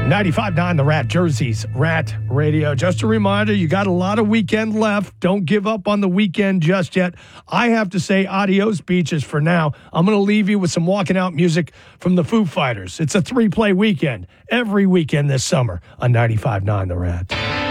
95.9 The Rat, Jersey's Rat Radio. Just a reminder, you got a lot of weekend left. Don't give up on the weekend just yet. I have to say adios beaches for now. I'm going to leave you with some walking out music from the Foo Fighters. It's a 3-play weekend every weekend this summer on 95.9 The Rat.